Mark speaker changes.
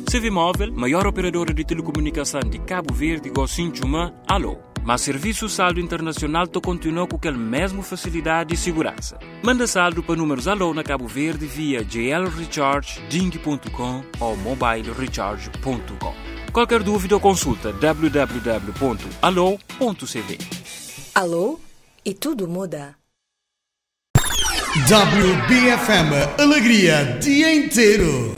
Speaker 1: CV Móvel, maior operadora de telecomunicação de Cabo Verde, Gocinchuma, alô. Mas serviço saldo internacional to continua com aquela mesma facilidade e segurança. Manda saldo para números alô na Cabo Verde via GL Recharge, Ding.com ou mobilerecharge.com. Qualquer dúvida ou consulta www.alô.cv.
Speaker 2: Alô? E tudo muda.
Speaker 3: WBFM, alegria dia inteiro.